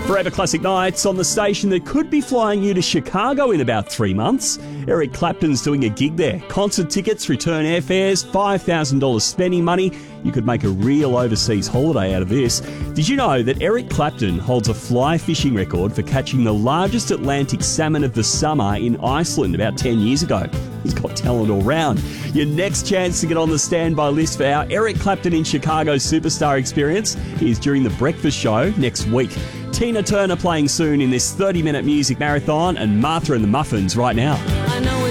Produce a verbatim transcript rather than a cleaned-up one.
Forever Classic Nights on the station that could be flying you to Chicago in about three months. Eric Clapton's doing a gig there. Concert tickets, return airfares, five thousand dollars spending money. You could make a real overseas holiday out of this. Did you know that Eric Clapton holds a fly fishing record for catching the largest Atlantic salmon of the summer in Iceland about ten years ago? He's got talent all round. Your next chance to get on the standby list for our Eric Clapton in Chicago Superstar experience is during the breakfast show next week. Tina Turner playing soon in this thirty-minute music marathon, and Martha and the Muffins right now. I know